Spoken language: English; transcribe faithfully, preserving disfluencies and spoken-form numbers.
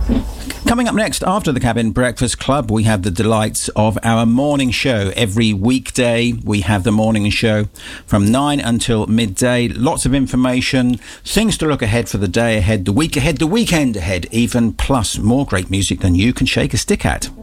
Coming up next, after the Cabin Breakfast Club, we have the delights of our morning show. Every weekday, we have the morning show from nine until midday. Lots of information, things to look ahead for the day ahead, the week ahead, the weekend ahead, even, plus more great music than you can shake a stick at.